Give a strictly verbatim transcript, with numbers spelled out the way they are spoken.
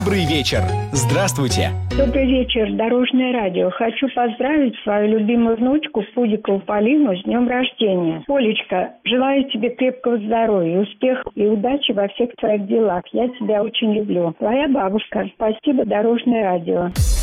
Добрый вечер. Здравствуйте. Добрый вечер, Дорожное радио. Хочу поздравить свою любимую внучку Пудикову Полину с днем рождения. Полечка, желаю тебе крепкого здоровья, успехов и удачи во всех твоих делах. Я тебя очень люблю. Твоя бабушка. Спасибо, Дорожное радио.